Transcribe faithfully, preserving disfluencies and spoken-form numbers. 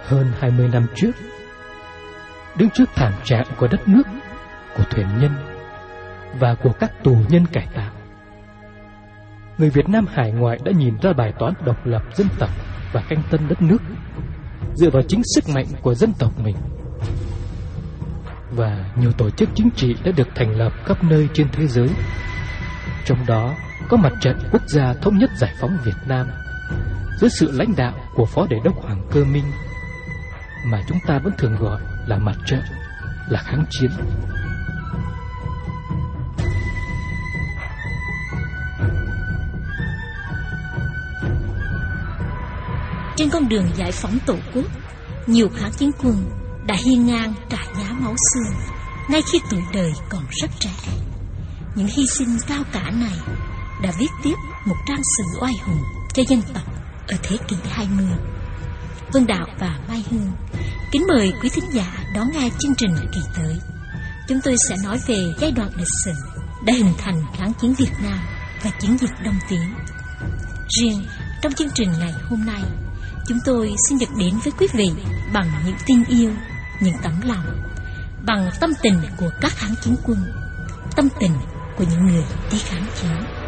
Hơn hai mươi năm trước, đứng trước thảm trạng của đất nước, của thuyền nhân và của các tù nhân cải tạo, người Việt Nam hải ngoại đã nhìn ra bài toán độc lập dân tộc và canh tân đất nước dựa vào chính sức mạnh của dân tộc mình. Và nhiều tổ chức chính trị đã được thành lập khắp nơi trên thế giới, trong đó có Mặt trận Quốc gia Thống nhất Giải phóng Việt Nam dưới sự lãnh đạo của Phó Đề đốc Hoàng Cơ Minh, mà chúng ta vẫn thường gọi là Mặt trận, là kháng chiến. Trên con đường giải phóng Tổ quốc, nhiều kháng chiến quân đã hiên ngang trả giá máu xương ngay khi tuổi đời còn rất trẻ. Những hy sinh cao cả này đã viết tiếp một trang sử oai hùng cho dân tộc ở thế kỷ hai mươi. Vân Đạo và Mai Hương kính mời quý thính giả đón nghe chương trình kỳ tới. Chúng tôi sẽ nói về giai đoạn lịch sử đã hình thành kháng chiến Việt Nam và chiến dịch Đông Tiến. Riêng trong chương trình ngày hôm nay, chúng tôi xin được đến với quý vị bằng những tin yêu, những tấm lòng, bằng tâm tình của các kháng chiến quân, tâm tình của những người đi kháng chiến.